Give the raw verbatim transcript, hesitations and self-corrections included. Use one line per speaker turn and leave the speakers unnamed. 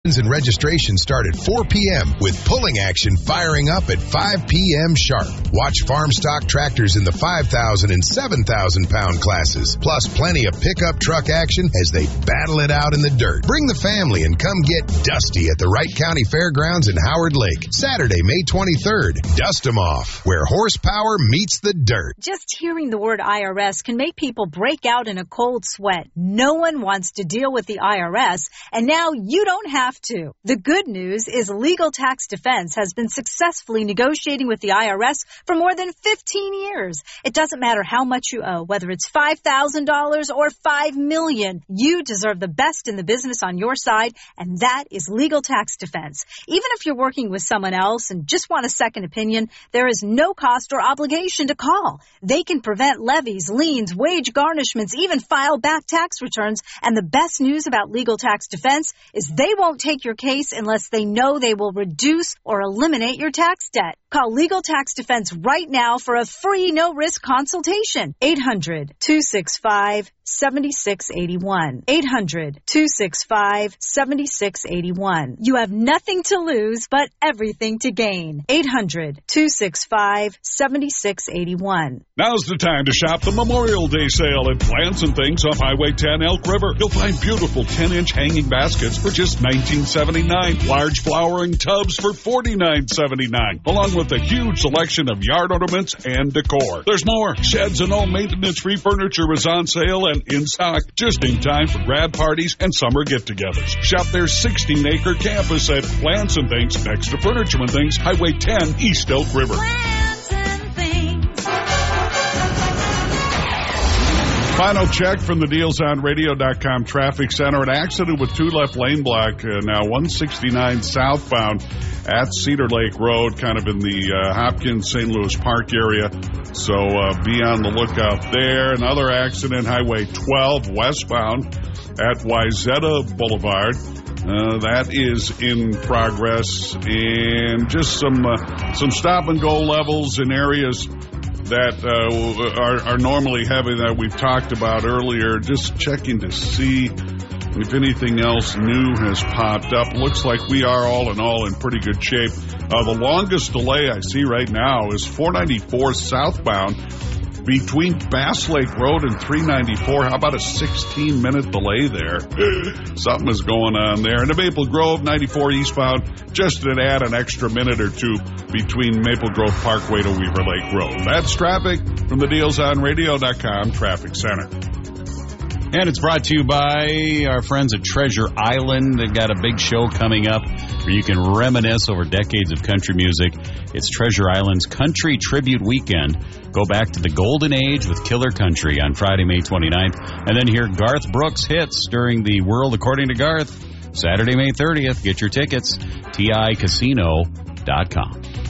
And registration start at four p.m. with pulling action firing up at five p.m. sharp. Watch farm stock tractors in the five thousand and seven thousand pound classes, plus plenty of pickup truck action as they battle it out in the dirt. Bring the family and come get dusty at the Wright County Fairgrounds in Howard Lake. Saturday, May twenty-third. Dust 'em off, where horsepower meets the dirt.
Just hearing the word I R S can make people break out in a cold sweat. No one wants to deal with the I R S, and now you don't have to. The good news is Legal Tax Defense has been successfully negotiating with the I R S for more than fifteen years. It doesn't matter how much you owe, whether it's five thousand dollars or five million dollars. You deserve the best in the business on your side, and that is Legal Tax Defense. Even if you're working with someone else and just want a second opinion, there is no cost or obligation to call. They can prevent levies, liens, wage garnishments, even file back tax returns. And the best news about Legal Tax Defense is they won't take your case unless they know they will reduce or eliminate your tax debt. Call Legal Tax Defense right now for a free no-risk consultation. eight hundred, two six five, seven six eight one. eight hundred, two six five, seven six eight one. You have nothing to lose but everything to gain. eight hundred, two six five, seven six eight one.
Now's the time to shop the Memorial Day sale at Plants and Things off Highway ten Elk River. You'll find beautiful ten-inch hanging baskets for just nineteen seventy-nine dollars. Large flowering tubs for forty-nine seventy-nine, along with a huge selection of yard ornaments and decor. There's more. Sheds and all maintenance-free furniture is on sale and in stock just in time for grad parties and summer get-togethers. Shop their sixteen-acre campus at Plants and Things next to Furniture and Things, Highway ten, East Elk River.
Plants and Things.
Final check from the deals on radio dot com traffic center. An accident with two left lane block, uh, now one sixty-nine southbound at Cedar Lake Road, kind of in the uh, Hopkins Saint Louis Park area. So uh, be on the lookout there. Another accident, Highway twelve westbound at Wyzetta Boulevard. Uh, that is in progress. And just some uh, some stop and go levels in areas that uh, are, are normally heavy that we've talked about earlier. Just checking to see if anything else new has popped up. Looks like we are all in all in pretty good shape. Uh, the longest delay I see right now is four ninety-four southbound between Bass Lake Road and three ninety-four. How about a sixteen-minute delay there? Something is going on there. And the Maple Grove ninety-four eastbound, just to add an extra minute or two between Maple Grove Parkway to Weaver Lake Road. That's traffic from the deals on radio dot com Traffic Center.
And it's brought to you by our friends at Treasure Island. They've got a big show coming up where you can reminisce over decades of country music. It's Treasure Island's Country Tribute Weekend. Go back to the golden age with Killer Country on Friday, May twenty-ninth. And then hear Garth Brooks hits during the World According to Garth, Saturday, May thirtieth. Get your tickets, T I casino dot com.